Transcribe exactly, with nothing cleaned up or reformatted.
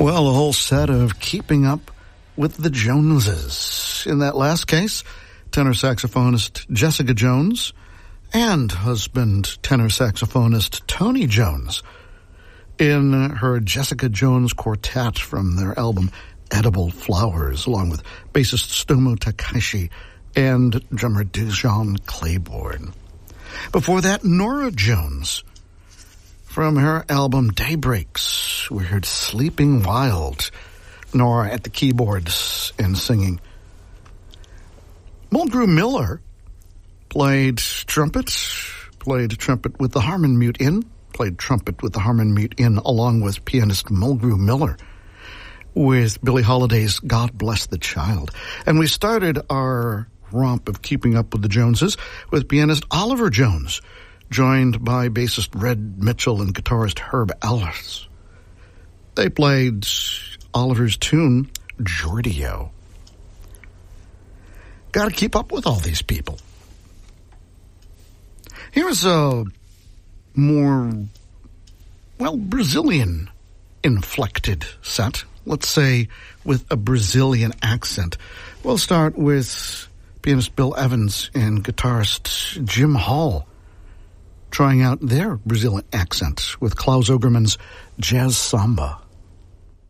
Well, a whole set of Keeping Up with the Joneses. In that last case, tenor saxophonist Jessica Jones and husband tenor saxophonist Tony Jones in her Jessica Jones Quartet from their album Edible Flowers, along with bassist Tsutomu Takashi and drummer Dujon Claiborne. Before that, Nora Jones from her album Daybreaks. We heard Sleeping Wild. Nora at the keyboards and singing. Mulgrew Miller played trumpet, played trumpet with the Harmon Mute Inn, played trumpet with the Harmon Mute Inn along with pianist Mulgrew Miller with Billie Holiday's God Bless the Child. And we started our romp of Keeping Up with the Joneses with pianist Oliver Jones, joined by bassist Red Mitchell and guitarist Herb Ellis. They played Oliver's tune, Giordio. Got to keep up with all these people. Here's a more, well, Brazilian-inflected set. Let's say with a Brazilian accent. We'll start with pianist Bill Evans and guitarist Jim Hall, trying out their Brazilian accent with Klaus Ogerman's Jazz Samba.